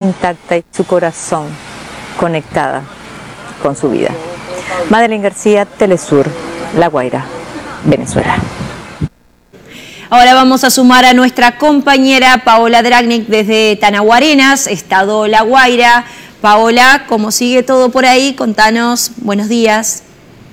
intacta y su corazón conectada con su vida. Madeline García, Telesur, La Guaira, Venezuela. Ahora vamos a sumar a nuestra compañera Paola Dragnik desde Tanaguarenas, estado La Guaira. Paola, ¿cómo sigue todo por ahí? Contanos, buenos días.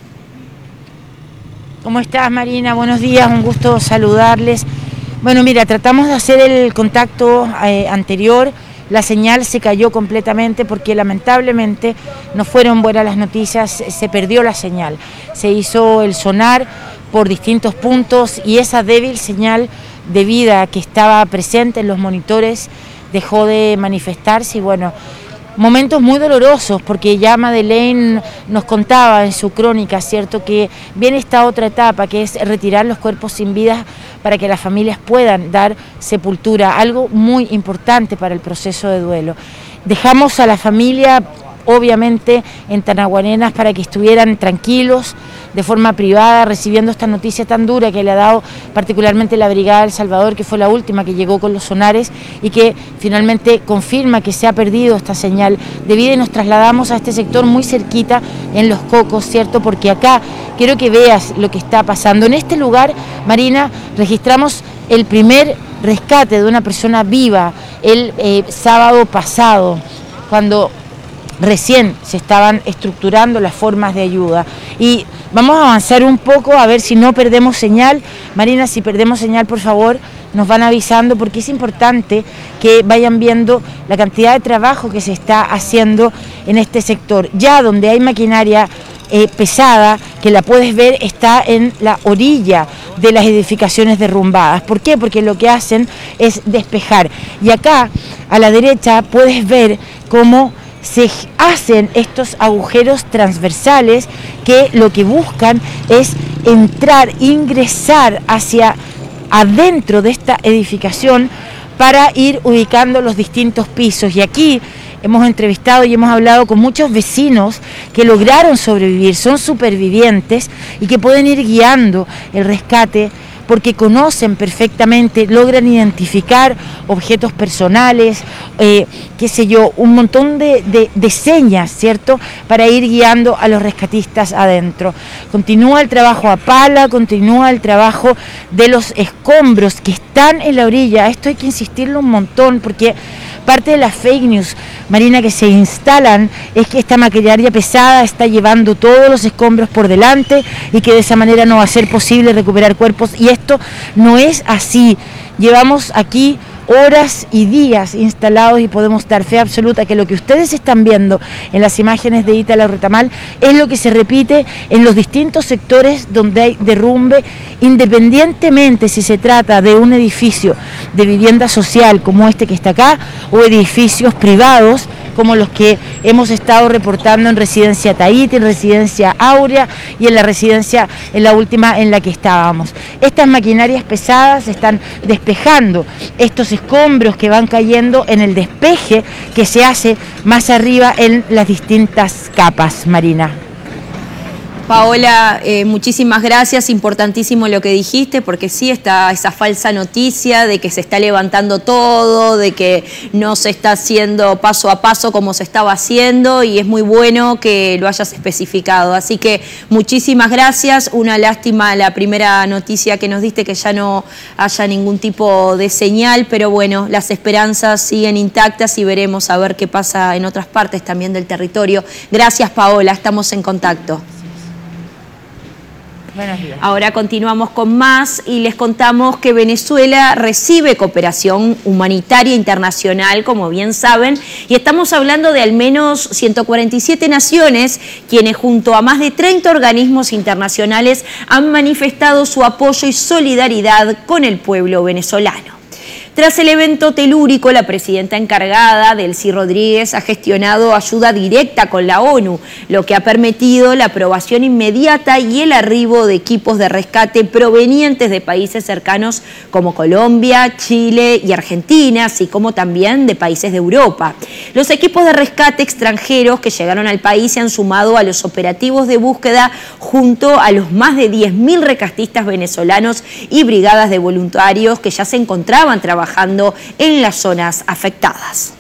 ¿Cómo estás, Marina? Buenos días, un gusto saludarles. Bueno, mira, tratamos de hacer el contacto anterior, la señal se cayó completamente porque lamentablemente no fueron buenas las noticias, se perdió la señal, se hizo el sonar por distintos puntos y esa débil señal de vida que estaba presente en los monitores dejó de manifestarse y bueno, momentos muy dolorosos porque ya Madeleine nos contaba en su crónica, ¿cierto?, que viene esta otra etapa que es retirar los cuerpos sin vida para que las familias puedan dar sepultura, algo muy importante para el proceso de duelo. Dejamos a la familia obviamente en Tanaguarenas para que estuvieran tranquilos de forma privada recibiendo esta noticia tan dura que le ha dado particularmente la Brigada del Salvador, que fue la última que llegó con los sonares y que finalmente confirma que se ha perdido esta señal de vida y nos trasladamos a este sector muy cerquita en Los Cocos, ¿cierto? Porque acá quiero que veas lo que está pasando. En este lugar, Marina, registramos el primer rescate de una persona viva el sábado pasado, cuando recién se estaban estructurando las formas de ayuda y vamos a avanzar un poco a ver si no perdemos señal. Marina, si perdemos señal, por favor, nos van avisando porque es importante que vayan viendo la cantidad de trabajo que se está haciendo en este sector. Ya donde hay maquinaria pesada, que la puedes ver, está en la orilla de las edificaciones derrumbadas. ¿Por qué? Porque lo que hacen es despejar. Y acá, a la derecha, puedes ver cómo se hacen estos agujeros transversales que lo que buscan es entrar, ingresar hacia adentro de esta edificación para ir ubicando los distintos pisos. Y aquí hemos entrevistado y hemos hablado con muchos vecinos que lograron sobrevivir, son supervivientes y que pueden ir guiando el rescate porque conocen perfectamente, logran identificar objetos personales, qué sé yo, un montón de señas, ¿cierto?, para ir guiando a los rescatistas adentro. Continúa el trabajo a pala, continúa el trabajo de los escombros que están en la orilla. Esto hay que insistirlo un montón porque parte de las fake news, Marina, que se instalan es que esta maquinaria pesada está llevando todos los escombros por delante y que de esa manera no va a ser posible recuperar cuerpos y esto no es así. Llevamos aquí horas y días instalados y podemos dar fe absoluta que lo que ustedes están viendo en las imágenes de Ítala Retamal es lo que se repite en los distintos sectores donde hay derrumbe, independientemente si se trata de un edificio de vivienda social como este que está acá o edificios privados como los que hemos estado reportando en Residencia Tahiti, en Residencia Áurea y en la residencia, en la última en la que estábamos. Estas maquinarias pesadas están despejando estos escombros que van cayendo en el despeje que se hace más arriba en las distintas capas, Marina. Paola, muchísimas gracias, importantísimo lo que dijiste, porque sí está esa falsa noticia de que se está levantando todo, de que no se está haciendo paso a paso como se estaba haciendo y es muy bueno que lo hayas especificado. Así que muchísimas gracias, una lástima la primera noticia que nos diste que ya no haya ningún tipo de señal, pero bueno, las esperanzas siguen intactas y veremos a ver qué pasa en otras partes también del territorio. Gracias, Paola, estamos en contacto. Buenos días. Ahora continuamos con más y les contamos que Venezuela recibe cooperación humanitaria internacional, como bien saben, y estamos hablando de al menos 147 naciones, quienes junto a más de 30 organismos internacionales han manifestado su apoyo y solidaridad con el pueblo venezolano. Tras el evento telúrico, la presidenta encargada, Delcy Rodríguez, ha gestionado ayuda directa con la ONU, lo que ha permitido la aprobación inmediata y el arribo de equipos de rescate provenientes de países cercanos como Colombia, Chile y Argentina, así como también de países de Europa. Los equipos de rescate extranjeros que llegaron al país se han sumado a los operativos de búsqueda junto a los más de 10.000 rescatistas venezolanos y brigadas de voluntarios que ya se encontraban trabajando en las zonas afectadas.